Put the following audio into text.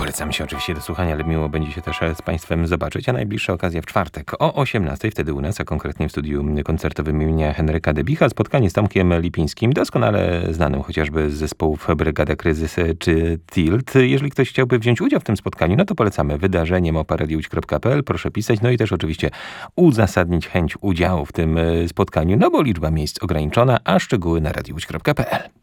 polecamy się oczywiście do słuchania, ale miło będzie się też z Państwem zobaczyć, a najbliższa okazja w czwartek o 18:00, wtedy u nas, a konkretnie w studiu koncertowym imienia Henryka Debicha, spotkanie z Tomkiem Lipińskim, doskonale znanym chociażby z zespołów Brygada Kryzys czy Tilt. Jeżeli ktoś chciałby wziąć udział w tym spotkaniu, no to polecamy wydarzenie@radiołódź.pl, proszę pisać, no i też oczywiście uzasadnić chęć udziału w tym spotkaniu, no bo liczba miejsc ograniczona, a szczegóły na radiołódź.pl.